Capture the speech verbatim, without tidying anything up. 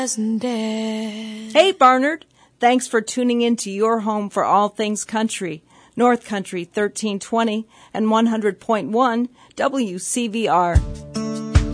Hey, Barnard. Thanks for tuning in to your home for all things country. North Country thirteen twenty and one hundred point one W C V R.